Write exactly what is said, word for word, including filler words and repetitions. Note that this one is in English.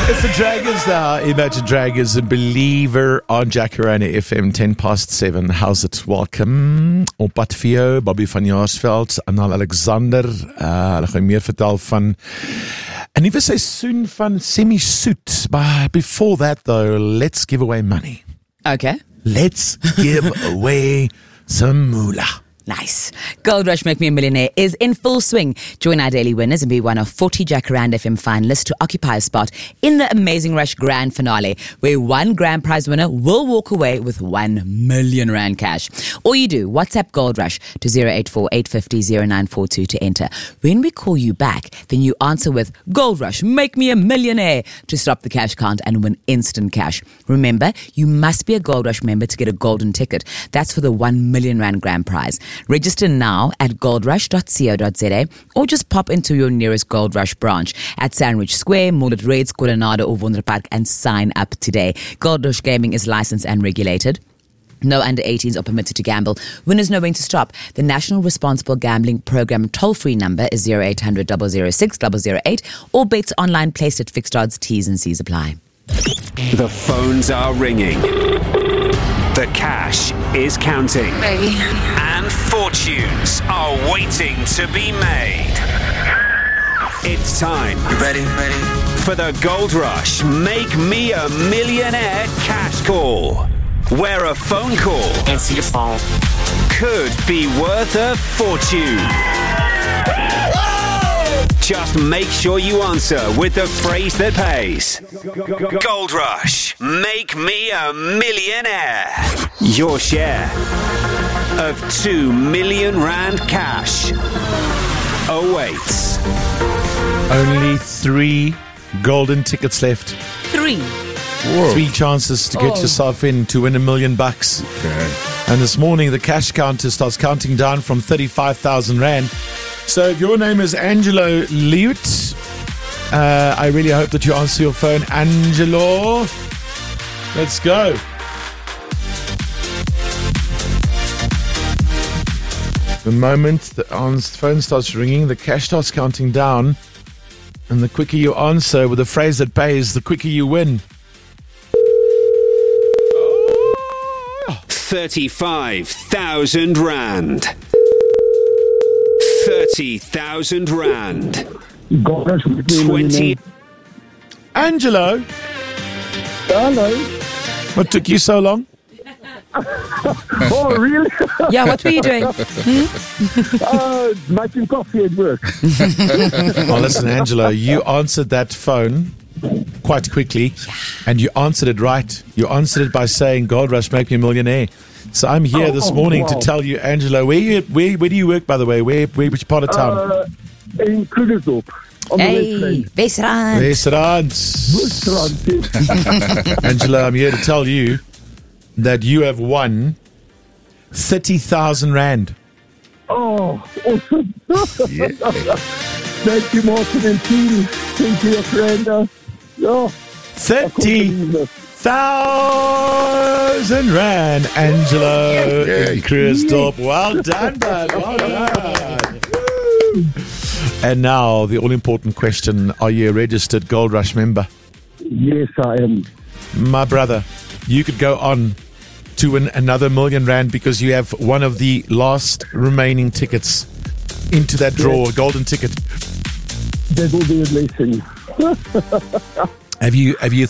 It's the Draggers now. Imagine Draggers, a believer on Jacaranda F M, ten past seven. How's it? Welcome. Op pad vir jou, Bobby van Jaarsveld, Anal Alexander. Uh, hulle gaan meer vertel van 'n nuwe seisoen van Semi-Suit. But before that though, let's give away money. Okay. Let's give away some moolah. Nice. Gold Rush Make Me a Millionaire is in full swing. Join our daily winners and be one of forty Jacaranda F M finalists to occupy a spot in the Amazing Rush Grand Finale, where one grand prize winner will walk away with one million rand cash. All you do, WhatsApp Gold Rush to zero eight four, eight five zero, zero nine four two to enter. When we call you back, then you answer with Gold Rush Make Me a Millionaire to stop the cash count and win instant cash. Remember, you must be a Gold Rush member to get a golden ticket. That's for the one million rand grand prize. Register now at goldrush dot co dot za or just pop into your nearest Gold Rush branch at Sandwich Square, Mullet Reds, Coronado or Wonderpark and sign up today. Gold Rush Gaming is licensed and regulated. No under eighteens are permitted to gamble. Winners know when to stop. The National Responsible Gambling Program toll-free number is zero eight hundred, zero zero six, zero zero eight or bets online placed at fixed odds. T's and C's apply. The phones are ringing. The cash is counting. Baby. And fortunes are waiting to be made. It's time. You ready? Ready? For the Gold Rush Make Me a Millionaire cash call, where a phone call Answer your phone. could be worth a fortune. Just make sure you answer with the phrase that pays. Gold Rush, make me a millionaire. Your share of two million rand cash awaits. Only three golden tickets left. Three. Whoa. Three chances to get Oh. yourself in to win a million bucks. Okay. And this morning, the cash counter starts counting down from thirty-five thousand rand. So if your name is Angelo Leut, uh, I really hope that you answer your phone. Angelo, let's go. The moment the phone starts ringing, the cash starts counting down. And the quicker you answer with a phrase that pays, the quicker you win. thirty-five thousand rand. thirty thousand rand. twenty. Angelo, Hello. what took you so long? Oh, really? Yeah, what were you doing? uh, making coffee at work. Oh, listen, Angelo, you answered that phone quite quickly, and you answered it right. You answered it by saying, Gold Rush, make me a millionaire. So I'm here Oh, this oh, morning wow. to tell you, Angelo, where you, where, where do you work, by the way? Where, where which part of town? Uh, in Krugersdorp. On Hey, the Wesrand. Restaurant. restaurant. Angelo, I'm here to tell you that you have won thirty thousand rand. Oh, awesome. Yeah. Thank you, Martin and team. Thank you, friend. Uh, yeah, thirty thousand rand, Angelo Yeah. in Krugersdorp. Well done, bud. Well done. And now, the all-important question, are you a registered Gold Rush member? Yes, I am. My brother, you could go on to win another million rand because you have one of the last remaining tickets into that draw, a golden ticket. That will be a blessing. Have you have you